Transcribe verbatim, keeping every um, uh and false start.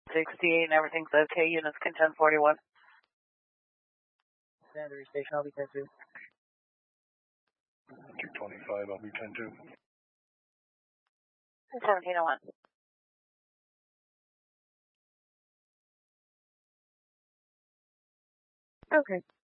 sixteen, everything's okay. Units can ten forty-one. Boundary station, I'll be ten two. two twenty-five, I'll be ten two. seventeen oh one. Okay.